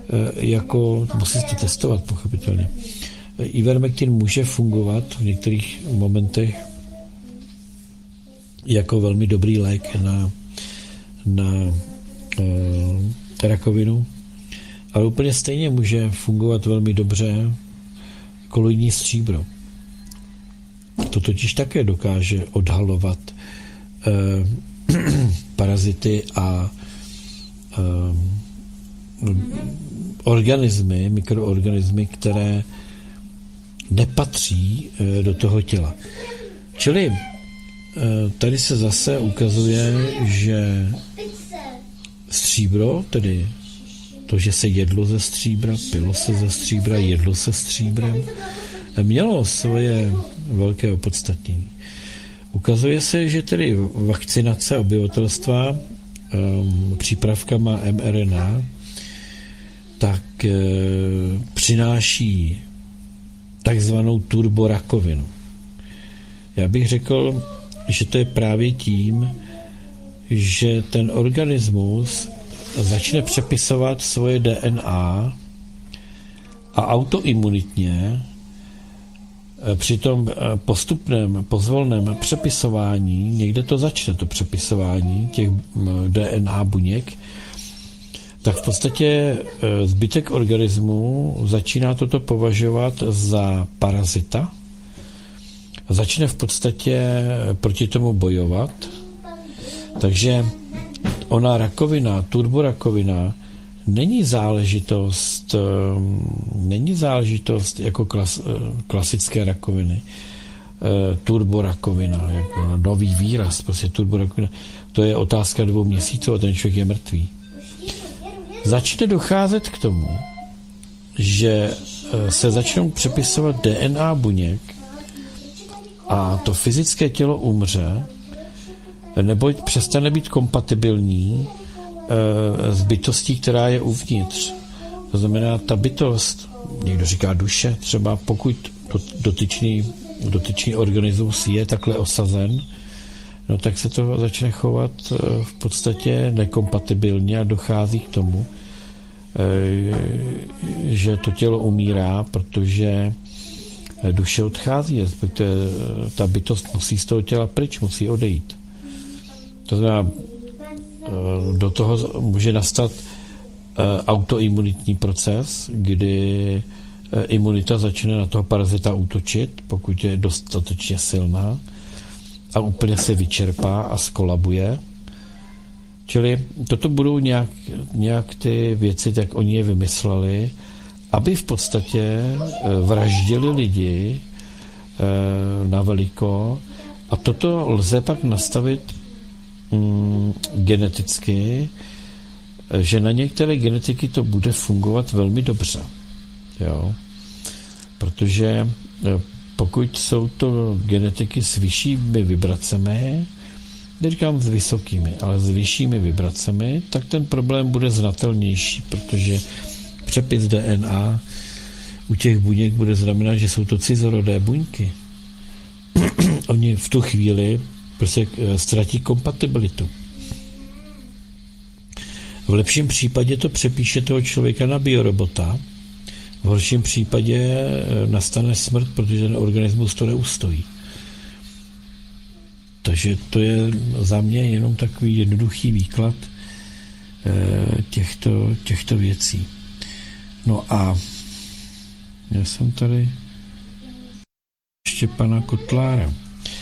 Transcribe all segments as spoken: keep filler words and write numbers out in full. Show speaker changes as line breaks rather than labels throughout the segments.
jako, musí to testovat pochopitelně. Ivermectin může fungovat v některých momentech jako velmi dobrý lék na, na e, rakovinu, ale úplně stejně může fungovat velmi dobře koloidní stříbro. To totiž také dokáže odhalovat e, parazity a e, organismy, mikroorganismy, které nepatří e, do toho těla. Čili e, tady se zase ukazuje, že stříbro, tedy to, že se jedlo ze stříbra, pilo se ze stříbra, jedlo se stříbrem, mělo svoje velké opodstatnění. Ukazuje se, že tedy vakcinace obyvatelstva um, přípravkama em er en á tak e, přináší takzvanou turborakovinu. Já bych řekl, že to je právě tím, že ten organismus začne přepisovat svoje dé en á a autoimunitně při tom postupném, pozvolném přepisování, někde to začne, to přepisování těch dé en á buněk, tak v podstatě zbytek organismu začíná toto považovat za parazita a začne v podstatě proti tomu bojovat. Takže ona rakovina, turborakovina, není záležitost, není záležitost jako klas, klasické rakoviny. Turborakovina, jako nový výraz, prostě turborakovina, to je otázka dvou měsíců a ten člověk je mrtvý. Začne docházet k tomu, že se začnou přepisovat dé en á buněk a to fyzické tělo umře, neboť přestane být kompatibilní e, s bytostí, která je uvnitř. To znamená, ta bytost, někdo říká duše, třeba pokud dotyčný, dotyčný organismus je takhle osazen, no tak se to začne chovat e, v podstatě nekompatibilně a dochází k tomu, e, že to tělo umírá, protože duše odchází, respektive ta bytost musí z toho těla pryč, musí odejít. To znamená, do toho může nastat autoimunitní proces, kdy imunita začne na toho parazita útočit, pokud je dostatečně silná a úplně se vyčerpá a skolabuje. Čili toto budou nějak, nějak ty věci, jak oni je vymysleli, aby v podstatě vraždili lidi na veliko a toto lze pak nastavit Mm, geneticky, že na některé genetiky to bude fungovat velmi dobře. Jo? Protože pokud jsou to genetiky s vyššími vibracemi, neříkám s vysokými, ale s vyššími vibracemi, tak ten problém bude znatelnější, protože přepis dé en á u těch buněk bude znamenat, že jsou to cizorodé buňky. Oni v tu chvíli prostě ztratí kompatibilitu. V lepším případě to přepíše toho člověka na biorobota, v horším případě nastane smrt, protože ten organismus to neustojí. Takže to je za mě jenom takový jednoduchý výklad těchto, těchto věcí. No a já jsem tady ještě pana Kotlára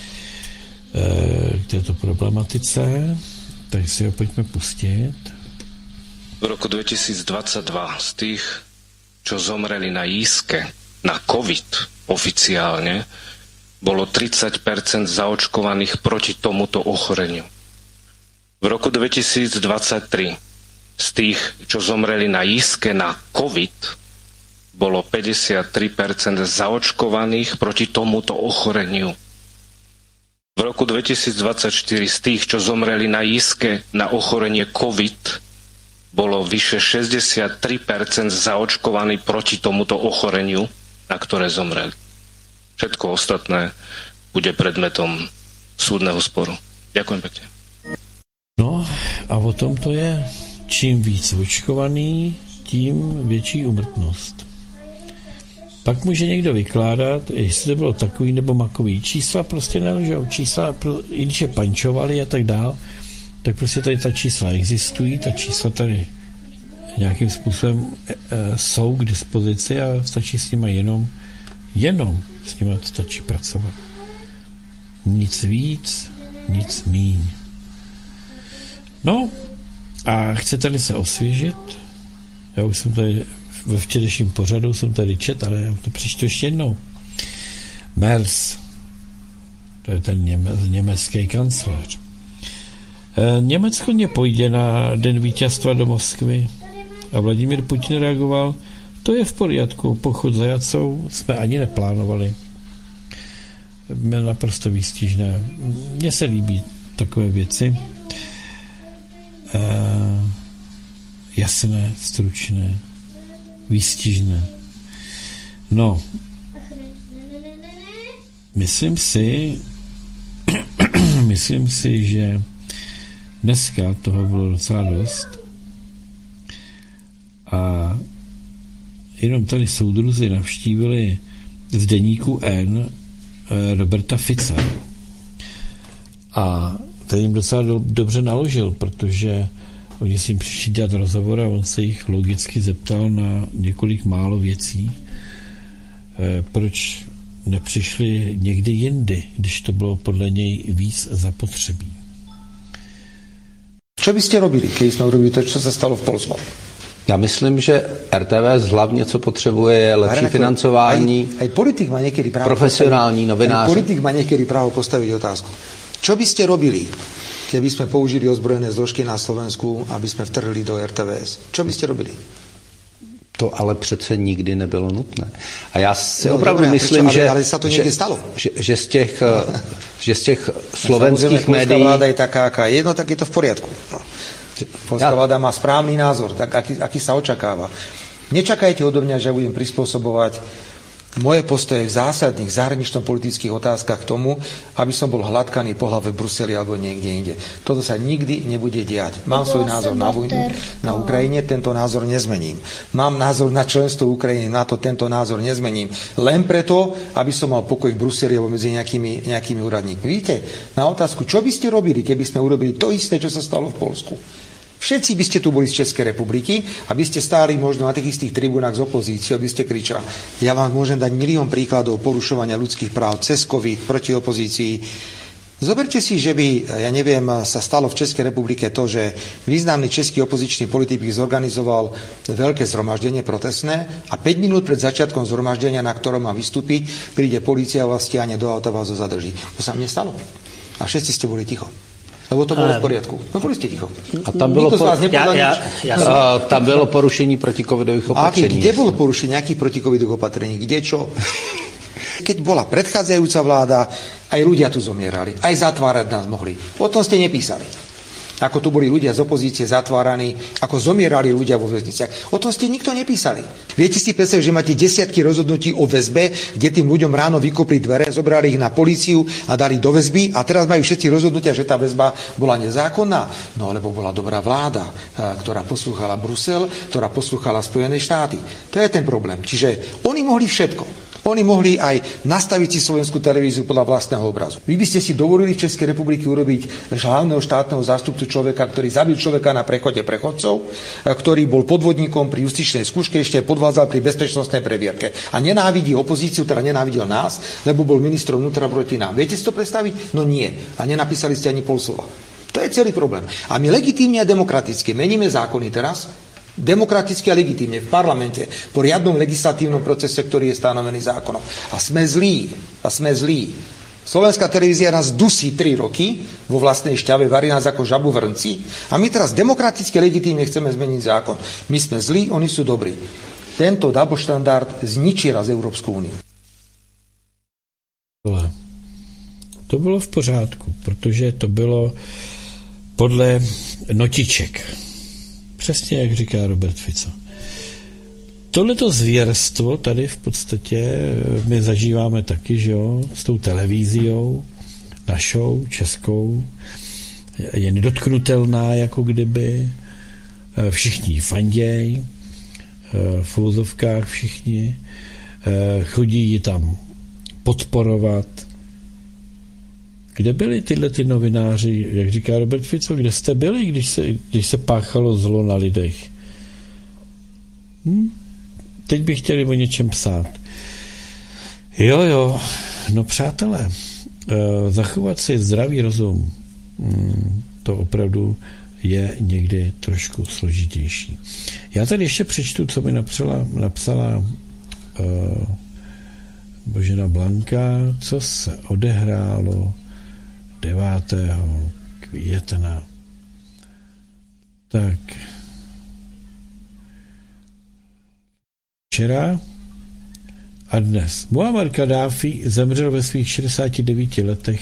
k této problematice, tak si ho pojďme pustit.
V roku dvetisícdvadsaťdva z tých, čo zomreli na jízke, na COVID oficiálne, bolo tridsať percent zaočkovaných proti tomuto ochoreniu. V roku dvetisícdvadsaťtri z tých, čo zomreli na jízke na COVID, bolo päťdesiattri percent zaočkovaných proti tomuto ochoreniu. V roku dvetisícdvadsaťštyri z tých, čo zomreli na jízke na ochorenie COVID, bolo vyše šesťdesiattri percent zaočkovaní proti tomuto ochoreniu, na ktoré zomreli. Všetko ostatné bude predmetom súdneho sporu. Ďakujem pekne.
No a o tom to je. Čím víc očkovaný, tím větší úmrtnost. Pak může někdo vykládat, jestli to bylo takový nebo makový. Čísla prostě nelžou. Čísla, i když je pančovali a tak dál, tak prostě tady ta čísla existují, ta čísla tady nějakým způsobem e, e, jsou k dispozici a stačí s nimi jenom, jenom s nimi stačí pracovat. Nic víc, nic míň. No a chcete-li se osvěžit, já už jsem tady ve včerejším pořadu jsem tady čet, ale já to přečtu ještě jednou. Merz, to je ten něme, německý kancléř. E, Německo nepojde na den vítězstva do Moskvy a Vladimír Putin reagoval, to je v pořádku, pochod za Jacou jsme ani neplánovali. Mě naprosto výstižné. Mně se líbí takové věci. E, jasné, stručné, výstižné. No, myslím si, myslím si, že dneska toho bylo docela dost a jenom tady soudruzi navštívili z deníku N Roberta Fica a ten jim docela do, dobře naložil, protože oni si jim přišli dělat rozhovor a on se jich logicky zeptal na několik málo věcí, e, proč nepřišli někdy jindy, když to bylo podle něj víc zapotřebí.
Čo by ste robili, keď sme urobili to, čo sa stalo v Polsku?
Já myslím, že R T V S hlavně, co potřebuje, je lepší
Aj,
financování,
aj politik má niekedy právo
profesionální
postaviť,
novináři.
aj politik má niekedy právo postaviť otázku. Čo by ste robili, keby sme použili ozbrojené zložky na Slovensku, aby sme vtrhli do R T V S? Čo by ste robili?
To ale přece nikdy nebylo nutné. A já si
No,
opravdu
dobré,
myslím,
ale,
že,
ale sa to niekde
že,
stalo.
že, že, z těch, že z těch slovenských
Samozrejme,
médií...
polská vláda je taká, aká je, no tak je to v poriadku. No. Polská
Ja-
vláda má správny názor, tak aký, aký sa očakáva. Nečakajte odo mňa, že budem prispôsobovať moje postoje v zásadných zahranično-politických otázkach k tomu, aby som bol hladkaný po hlave v Bruseli alebo niekde inde. Toto sa nikdy nebude diať. Mám svoj názor na vojnu na Ukrajine, tento názor nezmením. Mám názor na členstvo Ukrajiny, na to tento názor nezmením. Len preto, aby som mal pokoj v Bruseli alebo medzi nejakými, nejakými úradníkmi. Vidíte, na otázku, čo by ste robili, keby sme urobili to isté, čo sa stalo v Polsku? Všetci by ste tu boli z Českej republiky, aby ste stáli možno na tých istých tribunách z opozície, aby ste kričali. Ja vám môžem dať milión príkladov porušovania ľudských práv cez COVID proti opozícii. Zoberte si, že by, ja neviem, sa stalo v Českej republike to, že významný český opozičný politik by zorganizoval veľké zhromaždenie protestné a päť minút pred začiatkom zhromaždenia, na ktorom má vystúpiť, príde polícia a vás stiahne do auta, vás ho zadrží. To sa mne stalo. A všetci ste boli ticho. Lebo to bylo v poriadku. No boli ste ticho.
A tam bylo,
Nikto z vás
por...
nepovedal
ja,
nič.
ja, ja, tam bylo porušení protikovidových
A aký,
opatření.
kde bolo porušenie nejakých protikovidových opatrení? Kde čo? Keď bola predchádzajúca vláda, aj ľudia tu zomierali. Aj zatvárať nás mohli. O tom ste nepísali. Ako tu boli ľudia z opozície zatváraní, ako zomierali ľudia vo väzniciach. O tom ste nikto nepísali. Viete si predstaviť, že máte desiatky rozhodnutí o väzbe, kde tým ľuďom ráno vykopli dvere, zobrali ich na políciu a dali do väzby a teraz majú všetci rozhodnutia, že tá väzba bola nezákonná. No lebo bola dobrá vláda, ktorá poslúchala Brusel, ktorá poslúchala Spojené štáty. To je ten problém. Čiže oni mohli všetko. Oni mohli aj nastaviť si slovenskú televíziu podľa vlastného obrazu. Vy by ste si dovolili v Českej republike urobiť hlavného štátneho zástupcu človeka, ktorý zabil človeka na prechode prechodcov, ktorý bol podvodníkom pri justičnej skúške, ešte podvádzal pri bezpečnostnej previerke. A nenávidí opozíciu, teda nenávidel nás, lebo bol ministrom vnútra proti nám. Viete si to predstaviť? No nie. A nenapísali ste ani pol slova. To je celý problém. A my legitímne a demokraticky meníme zákony teraz, demokraticky a legitímne v parlamente po riadnom legislatívnom procese, ktorý je stanovený zákonom. A sme zlí. A sme zlí. Slovenská televízia nás dusí tri roky vo vlastnej šťave, varí nás ako žabu v hrnci. A my teraz demokraticky a legitímne chceme zmeniť zákon. My sme zlí, oni sú dobrí. Tento double štandard zničí raz Európsku úniu.
To bylo v pořádku, protože to bylo podle notiček. Přesně jak říká Robert Fico. Tohleto zvěrstvo tady v podstatě my zažíváme taky, že jo, s tou televizí našou, českou, je nedotknutelná jako kdyby, všichni fanděj v úzovkách všichni, chodí ji tam podporovat. Kde byli tyhle ty novináři, jak říká Robert Fico, kde jste byli, když se, když se páchalo zlo na lidech? Hm? Teď bych chtěli o něčem psát. Jo, jo, no přátelé, zachovat si zdravý rozum, to opravdu je někdy trošku složitější. Já tady ještě přečtu, co mi napsala, napsala uh, Božena Blanka, co se odehrálo devátého května. Tak. Včera a dnes. Muammar Kaddáfí zemřel ve svých šedesáti devíti letech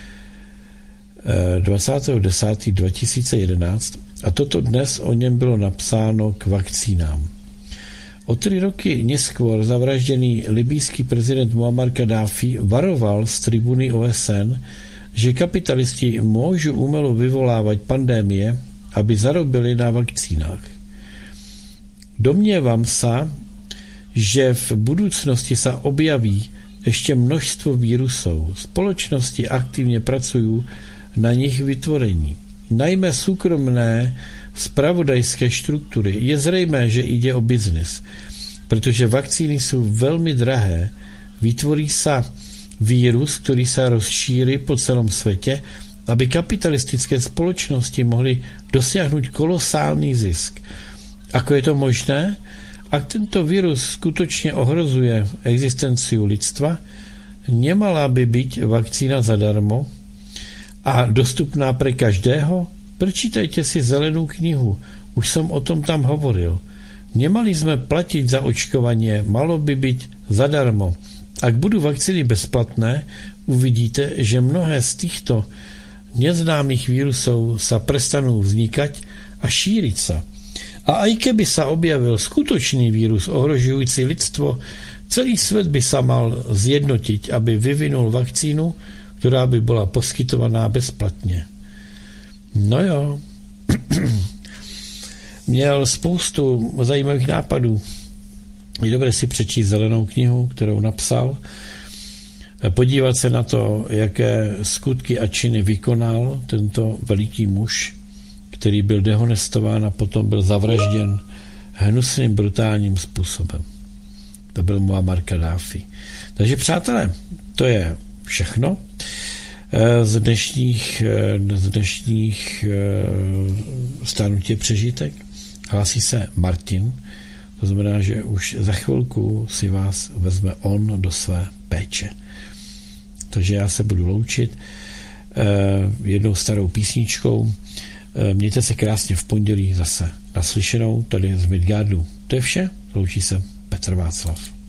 dvacátého desátého dva tisíce jedenáct a toto dnes o něm bylo napsáno k vakcínám. O tři roky neskôr zavražděný libýský prezident Muammar Kaddáfí varoval z tribuny O S N, že kapitalisti môžu umelo vyvolávat pandémie, aby zarobili na vakcínách. Domnievam sa, že v budúcnosti sa objaví ešte množstvo vírusov. Spoločnosti aktivně pracují na nich vytvorení. Najmä súkromné spravodajské štruktúry. Je zřejmé, že ide o biznis, protože vakcíny jsou velmi drahé. Vytvorí sa vírus, ktorý sa rozšíri po celom svete, aby kapitalistické spoločnosti mohly dosiahnuť kolosální zisk. Ako je to možné? Ak tento virus skutočne ohrozuje existenciu lidstva, nemala by byť vakcína zadarmo a dostupná pre každého? Prečítajte si zelenou knihu, už som o tom tam hovoril. Nemali sme platiť za očkovanie, malo by byť zadarmo. Ak budú vakcíny bezplatné, uvidíte, že mnohé z týchto neznámych vírusov sa prestanú vznikať a šíriť sa. A aj keby sa objavil skutočný vírus ohrožujúci lidstvo, celý svet by sa mal zjednotiť, aby vyvinul vakcínu, ktorá by bola poskytovaná bezplatně. No jo. Měl spoustu zajímavých nápadů. Je dobré si přečíst zelenou knihu, kterou napsal, podívat se na to, jaké skutky a činy vykonal tento veliký muž, který byl dehonestován a potom byl zavražděn hnusným, brutálním způsobem. To byl Muammar Kaddáfí. Takže přátelé, to je všechno z dnešních, z dnešních stárnutí přežitek. Hlásí se Martin, to znamená, že už za chvilku si vás vezme on do své péče. Takže já se budu loučit jednou starou písničkou. Mějte se krásně v pondělí zase naslyšenou tady z Midgardu. To je vše, loučí se Petr Václav.